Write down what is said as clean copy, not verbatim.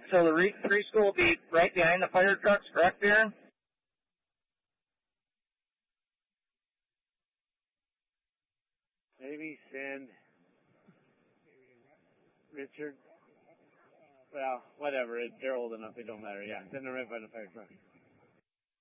So the preschool will be right behind the fire trucks, correct, Darren? Maybe send Richard. Well, whatever. They're old enough. It don't matter. Yeah, send them right by the fire truck.